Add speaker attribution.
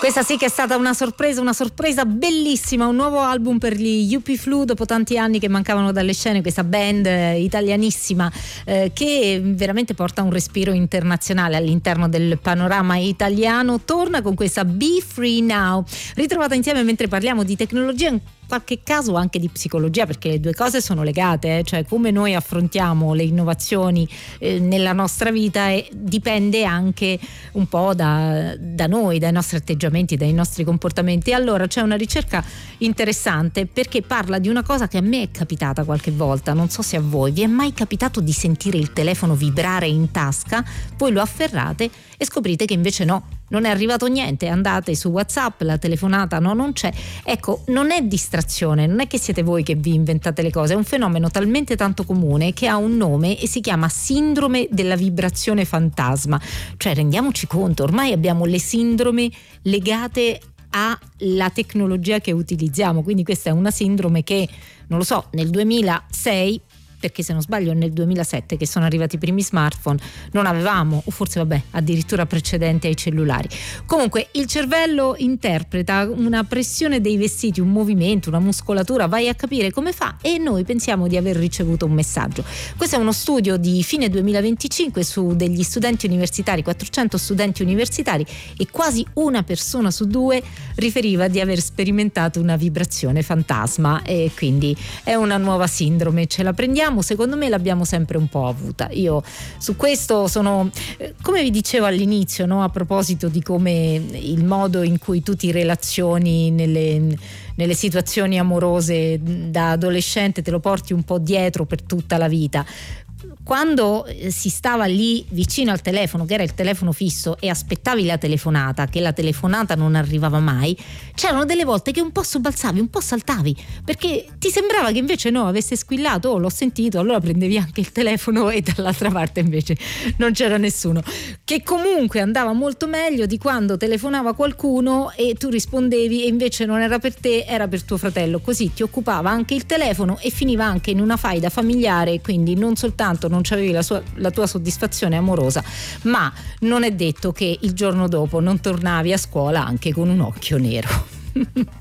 Speaker 1: Questa sì che è stata una sorpresa bellissima, un nuovo album per gli UP Flu dopo tanti anni che mancavano dalle scene, questa band italianissima che veramente porta un respiro internazionale all'interno del panorama italiano. Torna con questa Be Free Now, ritrovata insieme mentre parliamo di tecnologia, in qualche caso anche di psicologia, perché le due cose sono legate, cioè come noi affrontiamo le innovazioni nella nostra vita dipende anche un po' da noi, dai nostri atteggiamenti, dai nostri comportamenti. Allora c'è una ricerca interessante perché parla di una cosa che a me è capitata qualche volta, non so se a voi vi è mai capitato di sentire il telefono vibrare in tasca, poi lo afferrate e scoprite che invece no, non è arrivato niente, andate su WhatsApp, la telefonata non c'è. Ecco, non è distrazione, non è che siete voi che vi inventate le cose, è un fenomeno talmente tanto comune che ha un nome e si chiama sindrome della vibrazione fantasma. Cioè, rendiamoci conto, ormai abbiamo le sindrome legate alla tecnologia che utilizziamo, quindi questa è una sindrome che, non lo so, nel 2006, perché se non sbaglio nel 2007 che sono arrivati i primi smartphone, non avevamo, o forse addirittura precedente ai cellulari. Comunque il cervello interpreta una pressione dei vestiti, un movimento, una muscolatura, vai a capire come fa, e noi pensiamo di aver ricevuto un messaggio. Questo è uno studio di fine 2025 su degli studenti universitari, 400 studenti universitari, e quasi una persona su due riferiva di aver sperimentato una vibrazione fantasma, e quindi è una nuova sindrome, ce la prendiamo. Secondo me l'abbiamo sempre un po' avuta. Io su questo sono, come vi dicevo all'inizio, no? A proposito di come il modo in cui tu ti relazioni nelle situazioni amorose da adolescente te lo porti un po' dietro per tutta la vita. Quando si stava lì vicino al telefono, che era il telefono fisso, e aspettavi la telefonata, che la telefonata non arrivava mai, c'erano delle volte che un po' sobbalzavi, un po' saltavi, perché ti sembrava che invece no, avesse squillato, l'ho sentito, allora prendevi anche il telefono e dall'altra parte invece non c'era nessuno, che comunque andava molto meglio di quando telefonava qualcuno e tu rispondevi e invece non era per te, era per tuo fratello, così ti occupava anche il telefono e finiva anche in una faida familiare, quindi non soltanto non c'avevi la tua soddisfazione amorosa, ma non è detto che il giorno dopo non tornavi a scuola anche con un occhio nero.